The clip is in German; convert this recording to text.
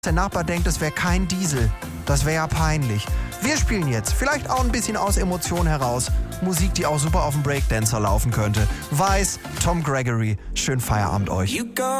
Der Nachbar denkt, es wäre kein Diesel. Das wäre ja peinlich. Wir spielen jetzt, vielleicht auch ein bisschen aus Emotionen heraus, Musik, die auch super auf dem Breakdancer laufen könnte. Weiß, Tom Gregory, schönen Feierabend euch.